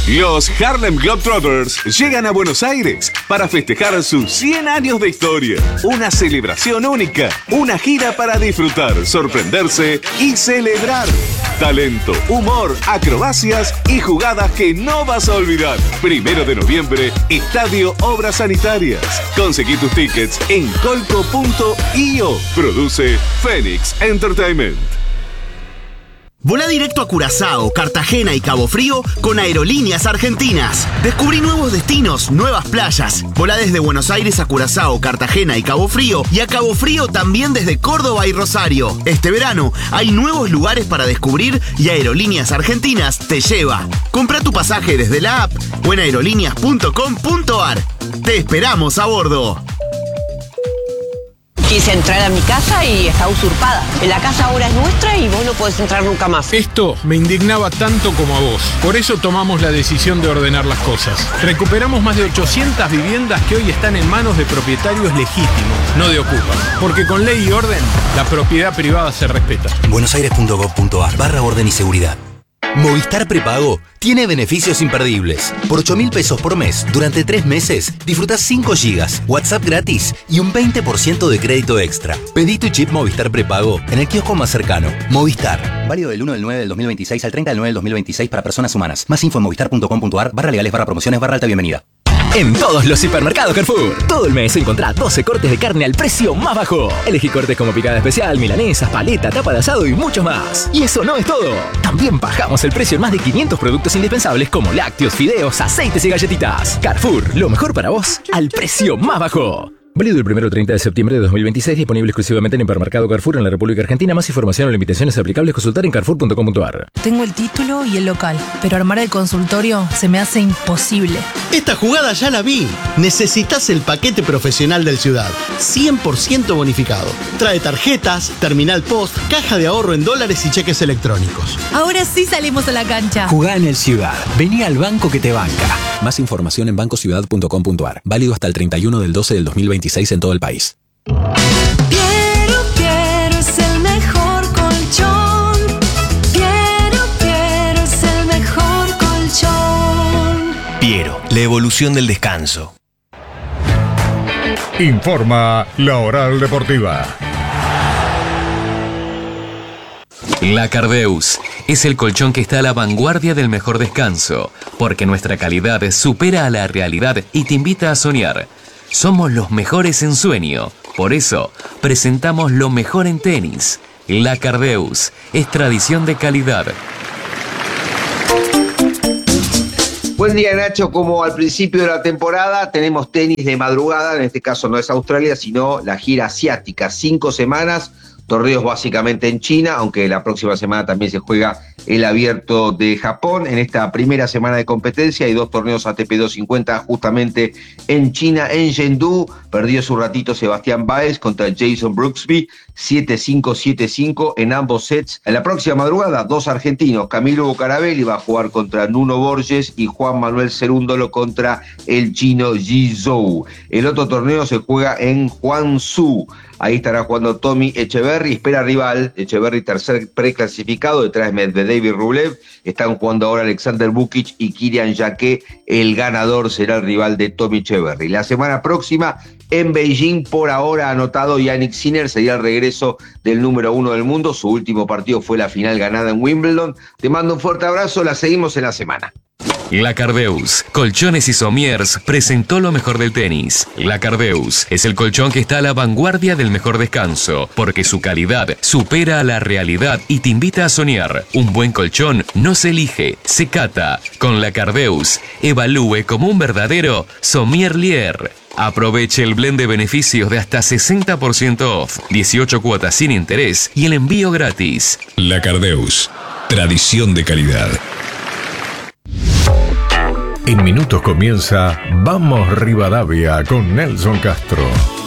Los Harlem Globetrotters llegan a Buenos Aires para festejar sus 100 años de historia. Una celebración única, una gira para disfrutar, sorprenderse y celebrar. Talento, humor, acrobacias y jugadas que no vas a olvidar. 1 de noviembre, Estadio Obras Sanitarias. Conseguí tus tickets en colco.io. Produce Phoenix Entertainment. Volá directo a Curazao, Cartagena y Cabo Frío con Aerolíneas Argentinas. Descubrí nuevos destinos, nuevas playas. Volá desde Buenos Aires a Curazao, Cartagena y Cabo Frío, y a Cabo Frío también desde Córdoba y Rosario. Este verano hay nuevos lugares para descubrir y Aerolíneas Argentinas te lleva. Compra tu pasaje desde la app o en aerolíneas.com.ar. Te esperamos a bordo. Quise entrar a mi casa y está usurpada. La casa ahora es nuestra y vos no podés entrar nunca más. Esto me indignaba tanto como a vos. Por eso tomamos la decisión de ordenar las cosas. Recuperamos más de 800 viviendas que hoy están en manos de propietarios legítimos, no de ocupas. Porque con ley y orden, la propiedad privada se respeta. buenosaires.gov.ar/orden y seguridad. Movistar Prepago tiene beneficios imperdibles. Por 8.000 pesos por mes, durante 3 meses, disfrutás 5 gigas, WhatsApp gratis y un 20% de crédito extra. Pedí tu chip Movistar Prepago en el kiosco más cercano. Movistar. Válido del 1/9/2026 al 30/9/2026 para personas humanas. Más info en movistar.com.ar/legales/promociones/alta bienvenida. En todos los hipermercados Carrefour, todo el mes encontrá 12 cortes de carne al precio más bajo. Elegí cortes como picada especial, milanesas, paleta, tapa de asado y mucho más. Y eso no es todo. También bajamos el precio en más de 500 productos indispensables como lácteos, fideos, aceites y galletitas. Carrefour, lo mejor para vos al precio más bajo. Válido del 1 al 30 de septiembre de 2026, disponible exclusivamente en hipermercado Carrefour en la República Argentina. Más información o limitaciones aplicables consultar en carrefour.com.ar. Tengo el título y el local, pero armar el consultorio se me hace imposible. Esta jugada ya la vi. Necesitas el paquete profesional del Ciudad, 100% bonificado. Trae tarjetas, terminal post, caja de ahorro en dólares y cheques electrónicos. Ahora sí salimos a la cancha. Jugá en el Ciudad. Vení al banco que te banca. Más información en bancociudad.com.ar. Válido hasta el 31/12/2026 en todo el país. Piero es el mejor colchón. Piero es el mejor colchón. Piero, la evolución del descanso. Informa la Oral Deportiva. La Cardeus es el colchón que está a la vanguardia del mejor descanso, porque nuestra calidad supera a la realidad y te invita a soñar. Somos los mejores en sueño, por eso presentamos lo mejor en tenis. La Cardeus es tradición de calidad. Buen día, Nacho. Como al principio de la temporada tenemos tenis de madrugada, en este caso no es Australia, sino la gira asiática, 5 semanas, torneos básicamente en China, aunque la próxima semana también se juega el Abierto de Japón. En esta primera semana de competencia hay 2 torneos ATP 250 justamente en China, en Chengdu. Perdió su ratito Sebastián Báez contra Jason Brooksby, 7-5, 7-5 en ambos sets. En la próxima madrugada, 2 argentinos, Camilo Bucarabelli va a jugar contra Nuno Borges y Juan Manuel Cerúndolo contra el chino Ji Zhou. El otro torneo se juega en Guangzhou. Ahí estará jugando Tommy Echeverry, espera rival, Echeverry tercer preclasificado, detrás de Medvedev y Rublev. Están jugando ahora Alexander Vukic y Kirian Jaqué. El ganador será el rival de Tommy Echeverry. La semana próxima en Beijing, por ahora anotado Jannik Sinner, sería el regreso del número 1 del mundo. Su último partido fue la final ganada en Wimbledon. Te mando un fuerte abrazo, la seguimos en la semana. La Cardeus, Colchones y Somiers, presentó lo mejor del tenis. La Cardeus es el colchón que está a la vanguardia del mejor descanso, porque su calidad supera a la realidad y te invita a soñar. Un buen colchón no se elige, se cata. Con La Cardeus, evalúe como un verdadero sommelier. Aproveche el blend de beneficios de hasta 60% off, 18 cuotas sin interés y el envío gratis. La Cardeus, tradición de calidad. En minutos comienza Vamos Rivadavia con Nelson Castro.